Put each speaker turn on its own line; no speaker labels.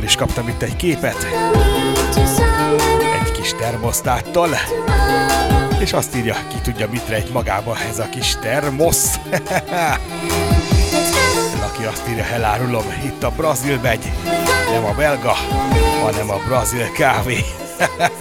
is kaptam itt egy képet. Egy kis termosztáttal. És azt írja, ki tudja mit rejt magába ez a kis termosz. Aki azt írja, elárulom, itt a brazil megy. Nem a belga, hanem a brazil kávé.